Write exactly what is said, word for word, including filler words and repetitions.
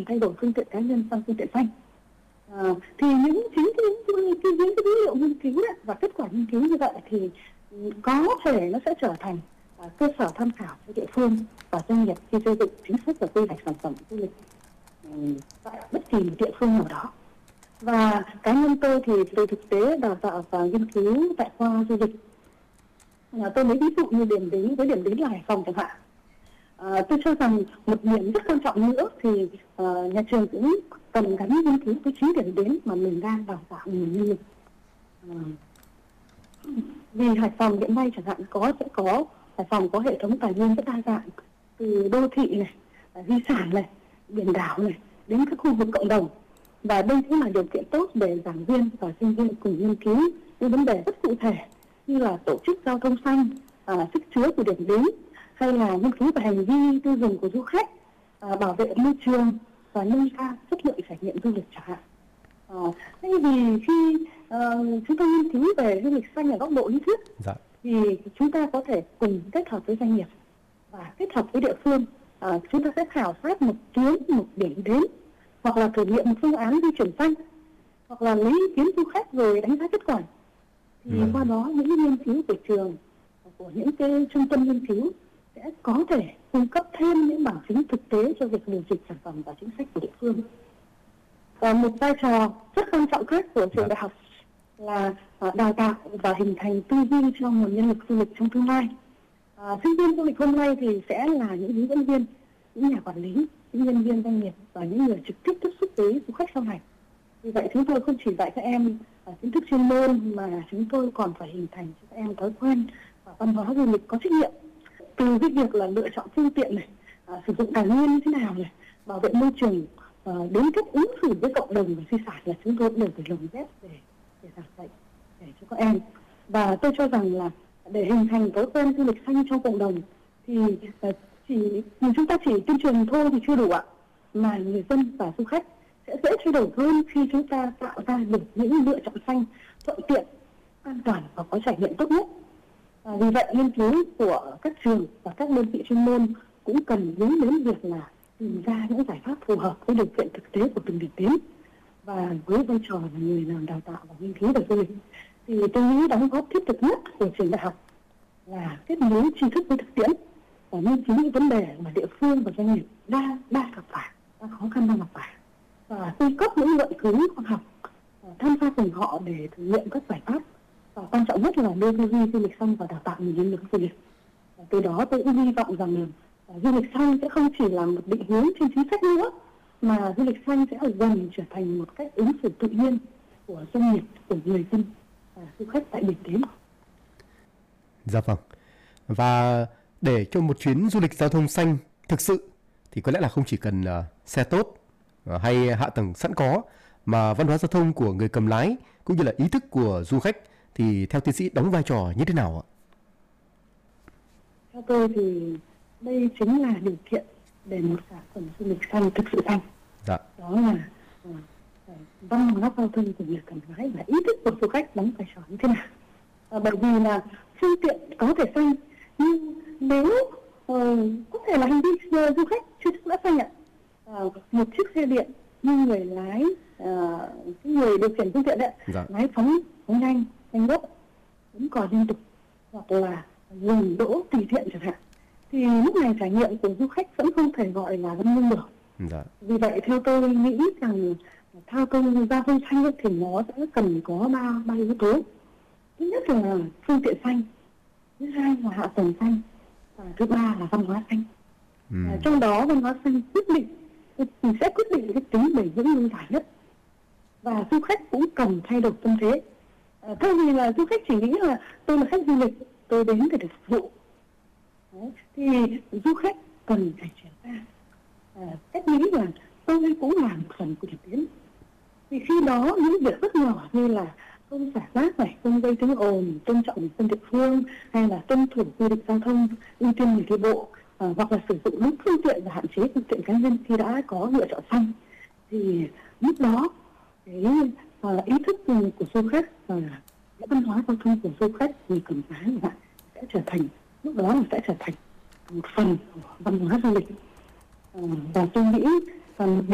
thay đổi phương tiện cá nhân sang phương tiện xanh. À, thì những chính cái, những cái, những cái dữ liệu nghiên cứu ấy, và kết quả nghiên cứu như vậy thì có thể nó sẽ trở thành à, cơ sở tham khảo cho địa phương và doanh nghiệp khi xây dựng chính sách và quy hoạch sản phẩm du lịch um, tại bất kỳ một địa phương nào đó. Và cá nhân tôi thì từ thực tế đào tạo và nghiên cứu tại khoa du lịch, à, tôi lấy ví dụ như điểm đến với điểm đến là Hải Phòng chẳng hạn. À, tôi cho rằng một điểm rất quan trọng nữa thì uh, nhà trường cũng cần gắn nghiên cứu với chính điểm đến mà mình đang đào tạo nguồn nhân lực. À, vì Hải Phòng hiện nay chẳng hạn có sẽ có Hải Phòng có hệ thống tài nguyên rất đa dạng, từ đô thị này, di sản này, biển đảo này đến các khu vực cộng đồng, và đây cũng là điều kiện tốt để giảng viên và sinh viên cùng nghiên cứu những vấn đề rất cụ thể như là tổ chức giao thông xanh, à, sức chứa của điểm đến, hay là nghiên cứu về hành vi tiêu dùng của du khách, à, bảo vệ môi trường và nâng cao chất lượng trải nghiệm du lịch chẳng hạn. À, thay vì khi uh, chúng ta nghiên cứu về du lịch xanh ở góc độ lý thuyết, dạ. thì chúng ta có thể cùng kết hợp với doanh nghiệp và kết hợp với địa phương. À, chúng ta sẽ khảo sát một tuyến, một điểm đến, hoặc là thử nghiệm một phương án di chuyển xanh, hoặc là lấy ý kiến du khách rồi đánh giá kết quả. Thì ừ. qua đó những nghiên cứu của trường, của những cái trung tâm nghiên cứu sẽ có thể cung cấp thêm những bằng chứng thực tế cho việc điều chỉnh sản phẩm và chính sách của địa phương. Và một vai trò rất quan trọng khác của trường đại học là đào tạo và hình thành tư duy cho nguồn nhân lực du lịch trong tương lai. À, sinh viên du lịch hôm nay thì sẽ là những hướng dẫn viên, những nhà quản lý, những nhân viên doanh nghiệp và những người trực tiếp tiếp xúc với du khách sau này. Vì vậy chúng tôi không chỉ dạy các em kiến thức chuyên môn mà chúng tôi còn phải hình thành cho các em thói quen và văn hóa du lịch có trách nhiệm. Từ cái việc là lựa chọn phương tiện này, à, sử dụng tài nguyên như thế nào này, bảo vệ môi trường, à, đến cách ứng xử với cộng đồng và di sản là chúng tôi đều phải lồng ghép để để giảng dạy để cho các em. Và tôi cho rằng là để hình thành thói quen du lịch xanh trong cộng đồng thì uh, chỉ chúng ta chỉ tuyên truyền thôi thì chưa đủ ạ, mà người dân và du khách sẽ dễ thay đổi hơn khi chúng ta tạo ra được những lựa chọn xanh thuận tiện, an toàn và có trải nghiệm tốt nhất. À, vì vậy nghiên cứu của các trường và các đơn vị chuyên môn cũng cần hướng đến việc là tìm ra những giải pháp phù hợp với điều kiện thực tế của từng điểm đến. Và với vai trò là người làm đào tạo và nghiên cứu về du lịch thì tôi nghĩ đóng góp thiết thực nhất của trường đại học là kết nối tri thức với thực tiễn và nghiên cứu những vấn đề mà địa phương và doanh nghiệp đang đang gặp phải, đang khó khăn đang gặp phải, và cung cấp những luận cứu khoa học, tham gia cùng họ để thử nghiệm các giải pháp, và quan trọng nhất là đưa tư duy du lịch xanh và đào tạo nguồn nhân lực du lịch. Và từ đó tôi cũng hy vọng rằng uh, du lịch xanh sẽ không chỉ là một định hướng trên chính sách nữa, mà du lịch xanh sẽ dần trở thành một cách ứng xử tự nhiên của doanh nghiệp, của người dân và du khách tại điểm đến. Dạ vâng. Và để cho một chuyến du lịch giao thông xanh thực sự thì có lẽ là không chỉ cần uh, xe tốt uh, hay hạ tầng sẵn có, mà văn hóa giao thông của người cầm lái cũng như là ý thức của du khách thì theo tiến sĩ đóng vai trò như thế nào ạ? Theo tôi thì đây chính là điều kiện để một sản phẩm du lịch xanh thực sự xanh. Dạ. Đó là uh, văn hóa giao thông của người cầm lái và ý thức của du khách đóng vai trò như thế nào. Uh, bởi vì là phương tiện có thể xanh, nhưng nếu uh, có thể là hành vi uh, du khách chưa chắc đã xanh ạ. Uh, một chiếc xe điện nhưng người lái, uh, cái người điều khiển phương tiện đấy, dạ. lái phóng phóng nhanh, nhanh gấp, vẫn còn liên tục, hoặc là dừng đỗ tùy tiện chẳng hạn, thì lúc này trải nghiệm của du khách vẫn không thể gọi là văn minh được. Dạ. Vì vậy theo tôi nghĩ rằng thao thông giao thông xanh thì nó sẽ cần có ba ba yếu tố. Thứ nhất là phương tiện xanh, thứ hai là hạ tầng xanh, và thứ ba là văn hóa xanh. Ừ. À, trong đó văn hóa xanh quyết định sẽ quyết định cái tính bền vững lâu dài nhất, và du khách cũng cần thay đổi tâm thế. À, thay vì là du khách chỉ nghĩ là tôi là khách du lịch, tôi đến để được phục vụ. Đấy. Thì du khách cần phải chuyển ra à, cách nghĩ là tôi cũng là một phần của điểm đến. Thì khi đó những việc rất nhỏ như là không xả rác này, không gây tiếng ồn, tôn trọng người dân địa phương, hay là tuân thủ quy định giao thông, ưu tiên người đi bộ, à, hoặc là sử dụng đúng phương tiện và hạn chế phương tiện cá nhân khi đã có lựa chọn xanh, thì lúc đó cái à, ý thức của du khách và cái văn hóa giao thông của du khách người cầm lái sẽ trở thành lúc đó là sẽ trở thành một phần của văn hóa du lịch. À, và tôi nghĩ rằng